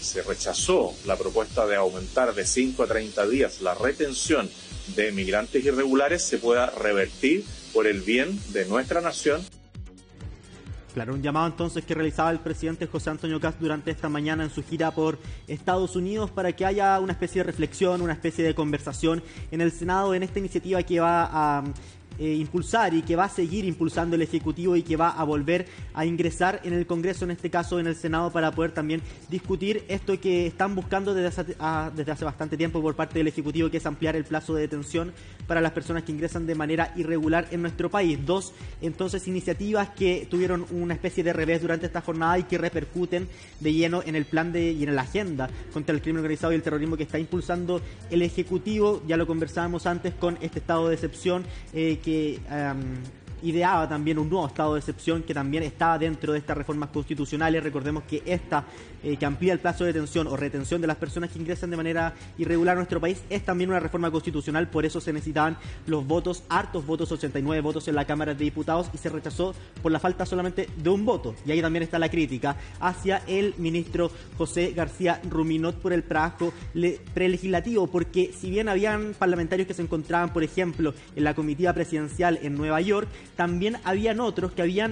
se rechazó la propuesta de aumentar de 5 a 30 días la retención de migrantes irregulares se pueda revertir por el bien de nuestra nación. Claro, un llamado entonces que realizaba el presidente José Antonio Kast durante esta mañana en su gira por Estados Unidos para que haya una especie de reflexión, una especie de conversación en el Senado en esta iniciativa que va a impulsar y que va a seguir impulsando el Ejecutivo y que va a volver a ingresar en el Congreso, en este caso en el Senado, para poder también discutir esto que están buscando desde hace bastante tiempo por parte del Ejecutivo, que es ampliar el plazo de detención para las personas que ingresan de manera irregular en nuestro país. Dos, entonces, iniciativas que tuvieron una especie de revés durante esta jornada y que repercuten de lleno en el plan y en la agenda contra el crimen organizado y el terrorismo que está impulsando el Ejecutivo. Ya lo conversábamos antes con este estado de excepción que ideaba también un nuevo estado de excepción que también estaba dentro de estas reformas constitucionales. Recordemos que esta que amplía el plazo de detención o retención de las personas que ingresan de manera irregular a nuestro país es también una reforma constitucional, por eso se necesitaban los votos, hartos votos, 89 votos en la Cámara de Diputados, y se rechazó por la falta solamente de un voto. Y ahí también está la crítica hacia el ministro José García Ruminot por el trabajo prelegislativo, porque si bien habían parlamentarios que se encontraban, por ejemplo, en la comitiva presidencial en Nueva York, también habían otros que habían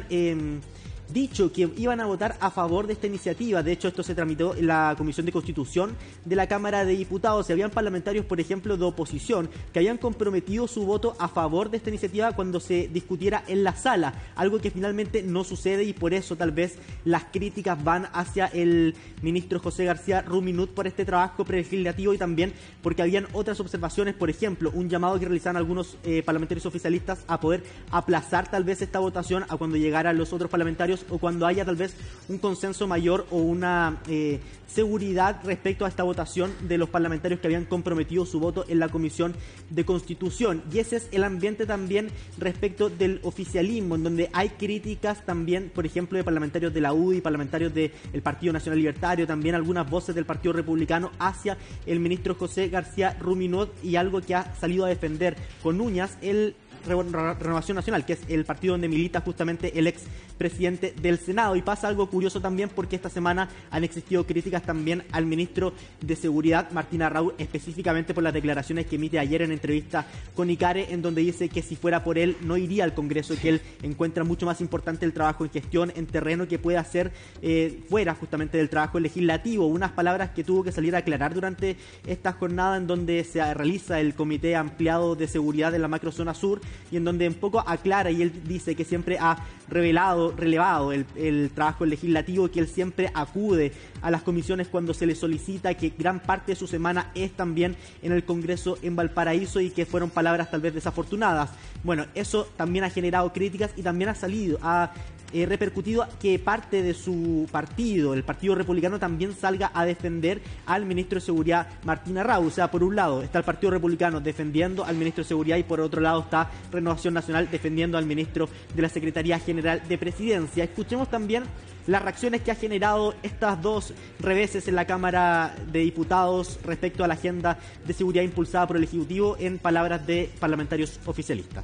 dicho que iban a votar a favor de esta iniciativa. De hecho, esto se tramitó en la Comisión de Constitución de la Cámara de Diputados. Y habían parlamentarios, por ejemplo, de oposición, que habían comprometido su voto a favor de esta iniciativa cuando se discutiera en la sala, algo que finalmente no sucede, y por eso tal vez las críticas van hacia el ministro José García Ruminot por este trabajo prelegislativo, y también porque habían otras observaciones, por ejemplo, un llamado que realizaban algunos parlamentarios oficialistas a poder aplazar tal vez esta votación a cuando llegaran los otros parlamentarios o cuando haya tal vez un consenso mayor o una seguridad respecto a esta votación de los parlamentarios que habían comprometido su voto en la Comisión de Constitución. Y ese es el ambiente también respecto del oficialismo, en donde hay críticas también, por ejemplo, de parlamentarios de la UDI, parlamentarios del Partido Nacional Libertario, también algunas voces del Partido Republicano hacia el ministro José García Ruminot, y algo que ha salido a defender con uñas el Renovación Nacional, que es el partido donde milita justamente el ex presidente del Senado. Y pasa algo curioso también, porque esta semana han existido críticas también al ministro de Seguridad, Martín Arrau, específicamente por las declaraciones que emite ayer en entrevista con Icare, en donde dice que si fuera por él no iría al Congreso, que él encuentra mucho más importante el trabajo en gestión, en terreno, que puede hacer fuera justamente del trabajo legislativo. Unas palabras que tuvo que salir a aclarar durante esta jornada en donde se realiza el Comité Ampliado de Seguridad de la Macrozona Sur, y en donde un poco aclara, y él dice que siempre ha relevado el trabajo legislativo, que él siempre acude a las comisiones cuando se le solicita, que gran parte de su semana es también en el Congreso en Valparaíso, y que fueron palabras tal vez desafortunadas. Bueno, eso también ha generado críticas y también ha repercutido que parte de su partido, el Partido Republicano, también salga a defender al ministro de Seguridad, Martín Arrau. O sea, por un lado está el Partido Republicano defendiendo al ministro de Seguridad, y por otro lado está Renovación Nacional defendiendo al ministro de la Secretaría General de Presidencia. Escuchemos también las reacciones que ha generado estas dos reveses en la Cámara de Diputados respecto a la agenda de seguridad impulsada por el Ejecutivo, en palabras de parlamentarios oficialistas.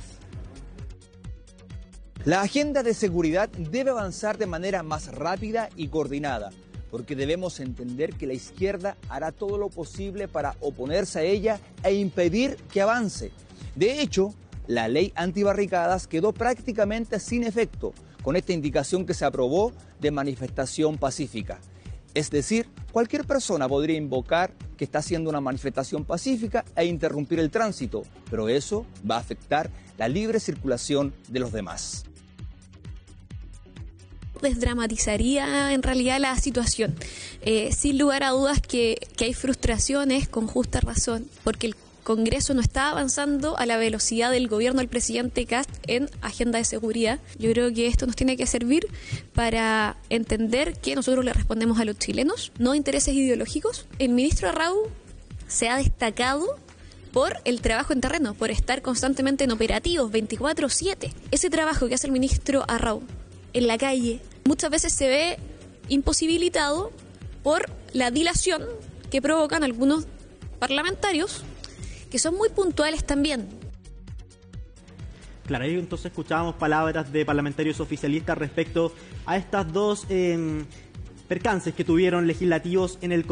La agenda de seguridad debe avanzar de manera más rápida y coordinada, porque debemos entender que la izquierda hará todo lo posible para oponerse a ella e impedir que avance. De hecho, la ley antibarricadas quedó prácticamente sin efecto con esta indicación que se aprobó de manifestación pacífica. Es decir, cualquier persona podría invocar que está haciendo una manifestación pacífica e interrumpir el tránsito, pero eso va a afectar la libre circulación de los demás. Desdramatizaría en realidad la situación. Sin lugar a dudas que hay frustraciones con justa razón, porque el Congreso no está avanzando a la velocidad del gobierno del presidente Kast en agenda de seguridad. Yo creo que esto nos tiene que servir para entender que nosotros le respondemos a los chilenos, no intereses ideológicos. El ministro Arrau se ha destacado por el trabajo en terreno, por estar constantemente en operativos 24/7. Ese trabajo que hace el ministro Arrau en la calle muchas veces se ve imposibilitado por la dilación que provocan algunos parlamentarios que son muy puntuales también. Claro, ahí entonces escuchábamos palabras de parlamentarios oficialistas respecto a estas dos percances que tuvieron legislativos en el